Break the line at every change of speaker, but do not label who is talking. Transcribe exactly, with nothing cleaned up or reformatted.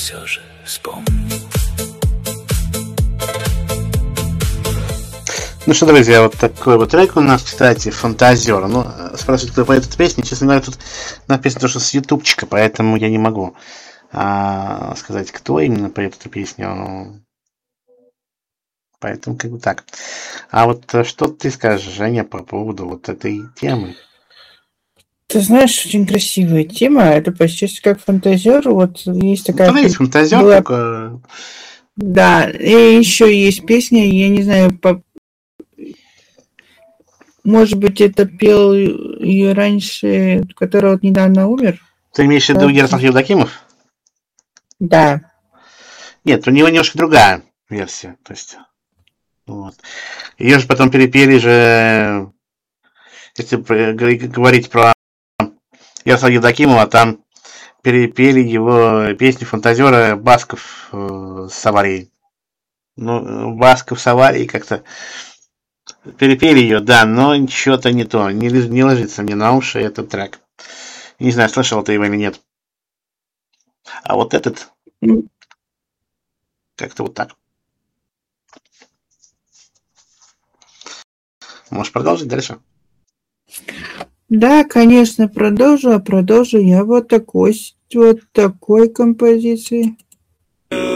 все же вспомнил.
Ну что, друзья, вот такой вот трек у нас, кстати, «Фантазер». Ну, спрашивают, кто поет эту песню. Честно говоря, тут написано, что с ютубчика, поэтому я не могу а, сказать, кто именно поет эту песню. Поэтому как бы так. А вот что ты скажешь, Женя, по поводу вот этой темы?
Ты знаешь, очень красивая тема. Это почти как «Фантазер». Вот есть такая...
Ну, есть «Фантазер»,
была...
только...
Да, и еще есть песня, я не знаю, по... может быть, это пел ее раньше, который вот недавно умер.
Ты имеешь в виду Ярослав Евдокимов?
Да.
Нет, у него немножко другая версия. То есть, вот. Ее же потом перепели же, если говорить про Ярослава Евдокимова, там перепели его песню «Фантазера» Басков э, с Аварией. Ну, Басков с Аварией как-то перепели ее, да, но что-то не то. Не, не ложится мне на уши этот трек. Не знаю, слышал ты его или нет. А вот этот как-то вот так. Можешь продолжить дальше?
Да, конечно, продолжу, а продолжу я вот такой, вот такой композиции.